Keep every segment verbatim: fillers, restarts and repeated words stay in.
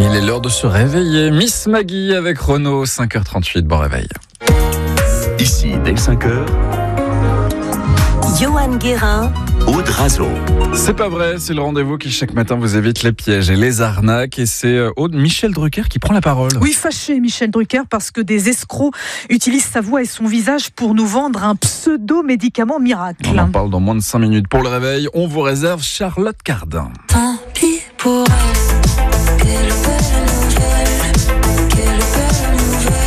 Il est l'heure de se réveiller. Miss Maggie avec Renaud, cinq heures trente-huit, bon réveil. Ici, dès cinq heures, Johan Guérin, Aude Razo. C'est pas vrai, c'est le rendez-vous qui chaque matin vous évite les pièges et les arnaques. Et c'est Aude, Michel Drucker qui prend la parole. Oui, fâché Michel Drucker parce que des escrocs utilisent sa voix et son visage pour nous vendre un pseudo-médicament miracle. On en parle dans moins de cinq minutes. Pour le réveil, on vous réserve Charlotte Cardin. tant pis pour elle, quelle belle nouvelle, quelle belle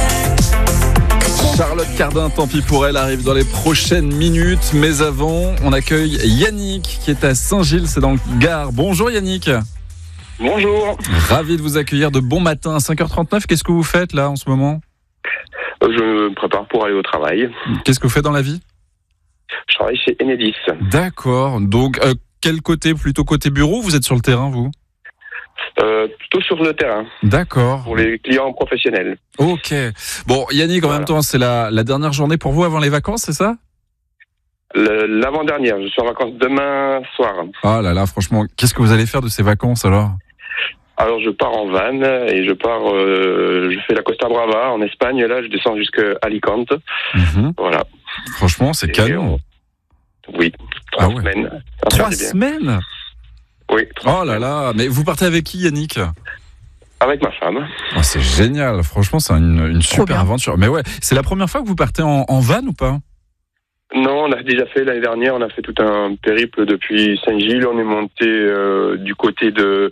nouvelle. Charlotte Cardin, tant pis pour elle, arrive dans les prochaines minutes. Mais avant, on accueille Yannick qui est à Saint-Gilles, c'est dans le Gard. Bonjour Yannick. Bonjour. Ravi de vous accueillir de bon matin à cinq heures trente-neuf. Qu'est-ce que vous faites là en ce moment ? Je me prépare pour aller au travail. Qu'est-ce que vous faites dans la vie ? Je travaille chez Enedis. D'accord. Donc, euh, quel côté ? Plutôt côté bureau ou vous êtes sur le terrain, vous ? Euh, plutôt sur le terrain, D'accord. pour les clients professionnels. Ok. Bon, Yannick, en Voilà. même temps, c'est la, la dernière journée pour vous avant les vacances, c'est ça ? Le- L'avant-dernière, je suis en vacances demain soir. Ah là là, franchement, qu'est-ce que vous allez faire de ces vacances alors ? Alors je pars en van et je pars, euh, je fais la Costa Brava en Espagne. Là, je descends jusqu'à Alicante. Mhm. Voilà. Franchement, c'est Et canon. on- Oui, trois Ah ouais. semaines. Ça Trois fait bien. semaines ? Oui, trois Oh là semaines. là, mais vous partez avec qui, Yannick ? Avec ma femme. Oh, c'est génial, franchement, c'est une, une super bien. aventure. Mais ouais, c'est la première fois que vous partez en, en van ou pas ? Non, on a déjà fait l'année dernière, on a fait tout un périple depuis Saint-Gilles. On est monté euh, du côté de,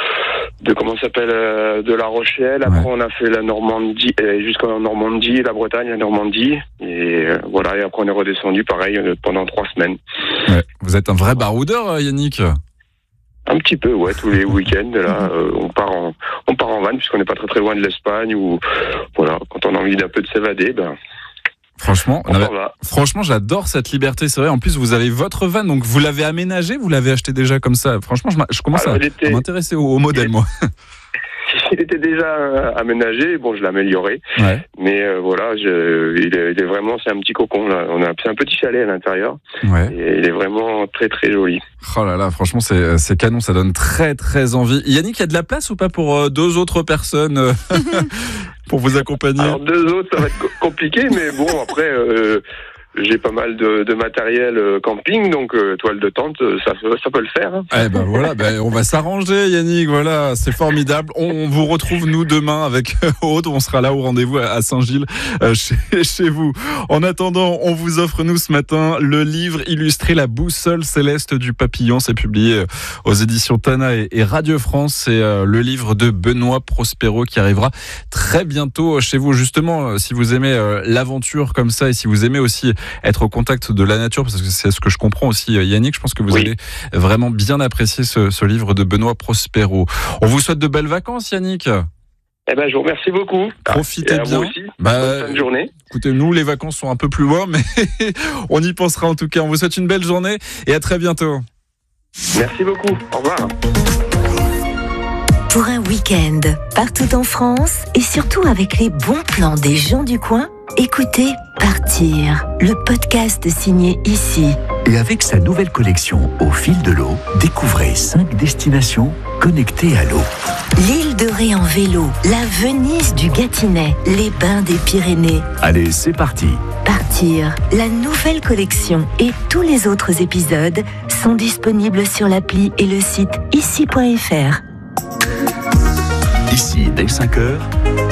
de comment ça s'appelle, euh, de La Rochelle. Après, Ouais. on a fait la Normandie, euh, jusqu'en Normandie, la Bretagne, la Normandie. Et euh, voilà, et après on est redescendu, pareil, euh, pendant trois semaines. Ouais. Vous êtes un vrai baroudeur, euh, Yannick. Un petit peu, ouais, tous les week-ends, là, euh, on part en, on part en van, puisqu'on n'est pas très très loin de l'Espagne, ou voilà, quand on a envie d'un peu de s'évader, ben, Franchement, on non, mais- s'en va. franchement, j'adore cette liberté. C'est vrai. En plus, vous avez votre van, donc vous l'avez aménagé, vous l'avez aché déjà comme ça. Franchement, je, m'a- je commence Alors, à, il était- à m'intéresser au, au modèle, moi. Il était déjà euh, aménagé, bon, je l'ai amélioré. Ouais. Mais euh, voilà, je, il, est, il est vraiment, c'est un petit cocon là. On a, c'est un petit chalet à l'intérieur Ouais. et il est vraiment très très joli. Oh là là, franchement, c'est, c'est canon. Ça donne très très envie. Yannick, il y a de la place ou pas pour euh, deux autres personnes euh, pour vous accompagner ? Alors deux autres, ça va être co- compliqué, mais bon après, euh, j'ai pas mal de, de matériel euh, camping, donc euh, toile de tente, euh, ça, ça peut le faire. Hein. Eh ben voilà, ben on va s'arranger, Yannick. Voilà, c'est formidable. On, on vous retrouve nous demain avec Aude. On sera là au rendez-vous à Saint-Gilles, euh, chez, chez vous. En attendant, on vous offre nous ce matin le livre illustré La boussole céleste du papillon. C'est publié aux éditions Tana et, et Radio France. C'est euh, le livre de Benoît Prospero qui arrivera très bientôt chez vous. Justement, euh, si vous aimez euh, l'aventure comme ça et si vous aimez aussi être au contact de la nature, parce que c'est ce que je comprends aussi, Yannick, je pense que vous Oui. allez vraiment bien apprécier ce, ce livre de Benoît Prospero. On vous souhaite de belles vacances, Yannick. Eh ben, je vous remercie beaucoup. Profitez Et à bien. vous aussi. Bah, Bonne fin de journée. Écoutez, nous, les vacances sont un peu plus loin, mais on y pensera en tout cas. On vous souhaite une belle journée et à très bientôt. Merci beaucoup. Au revoir. Pour un week-end partout en France et surtout avec les bons plans des gens du coin, écoutez Partir, le podcast signé Ici. Et avec sa nouvelle collection Au fil de l'eau, découvrez cinq destinations connectées à l'eau. L'île de Ré en vélo, la Venise du Gâtinais, les bains des Pyrénées. Allez, c'est parti. Partir, la nouvelle collection et tous les autres épisodes sont disponibles sur l'appli et le site ici point f r. Ici, dès cinq heures,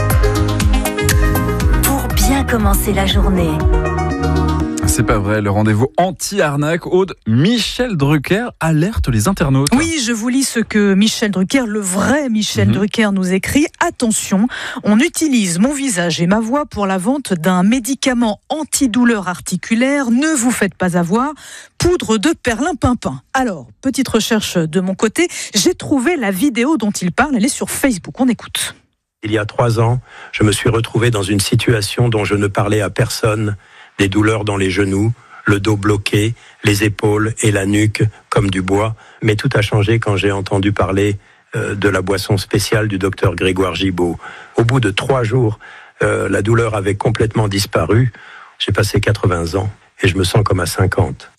Pour bien commencer la journée. C'est pas vrai, le rendez-vous anti-arnaque. Aude, Michel Drucker alerte les internautes. Oui, je vous lis ce que Michel Drucker, le vrai Michel Mhm. Drucker, nous écrit. Attention, on utilise mon visage et ma voix pour la vente d'un médicament antidouleur articulaire. Ne vous faites pas avoir. Poudre de perlimpinpin. Alors, petite recherche de mon côté, j'ai trouvé la vidéo dont il parle. Elle est sur Facebook. On écoute. Il y a trois ans, je me suis retrouvé dans une situation dont je ne parlais à personne, des douleurs dans les genoux, le dos bloqué, les épaules et la nuque comme du bois. Mais tout a changé quand j'ai entendu parler euh, de la boisson spéciale du docteur Grégoire Gibault. Au bout de trois jours, euh, la douleur avait complètement disparu. J'ai passé quatre-vingts ans et je me sens comme à cinquante.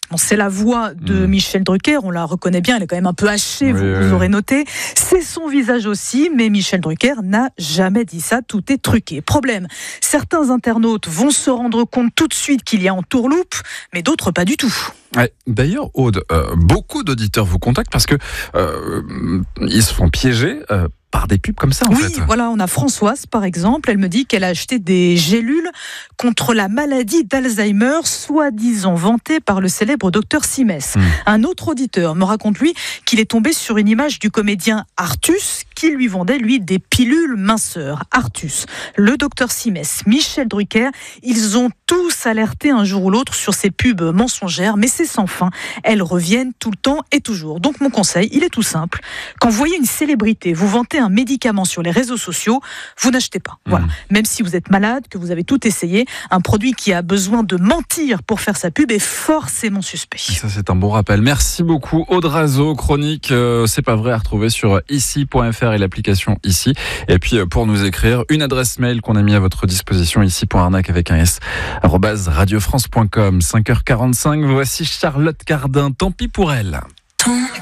Bon, c'est la voix de mmh. Michel Drucker, on la reconnaît bien, elle est quand même un peu hachée, oui, vous, oui. vous aurez noté. C'est son visage aussi, mais Michel Drucker n'a jamais dit ça, tout est truqué. Problème, certains internautes vont se rendre compte tout de suite qu'il y a entourloupe, mais d'autres pas du tout. Ouais, d'ailleurs, Aude, euh, beaucoup d'auditeurs vous contactent parce que euh, ils se font piéger euh, par des pubs comme ça, en oui, fait. Oui, voilà, on a Françoise, par exemple, elle me dit qu'elle a acheté des gélules contre la maladie d'Alzheimer, soi-disant vantée par le célèbre docteur Simès. Mmh. Un autre auditeur me raconte, lui, qu'il est tombé sur une image du comédien Artus, qui lui vendait, lui, des pilules minceurs. Artus, le docteur Simès, Michel Drucker, ils ont tous alerté un jour ou l'autre sur ces pubs mensongères, mais c'est sans fin. Elles reviennent tout le temps et toujours. Donc mon conseil, il est tout simple. Quand vous voyez une célébrité vous vanter un médicament sur les réseaux sociaux, vous n'achetez pas. Voilà. Mmh. Même si vous êtes malade, que vous avez tout essayé, un produit qui a besoin de mentir pour faire sa pub est forcément suspect. Ça, c'est un bon rappel. Merci beaucoup. Aude Razeau, chronique euh, C'est pas vrai, à retrouver sur ici point f r et l'application Ici. Et puis, euh, pour nous écrire, une adresse mail qu'on a mis à votre disposition, ici point arnaque avec un S, arobase radiofrance point com. cinq heures quarante-cinq, voici Charlotte Cardin. Tant pis pour elle.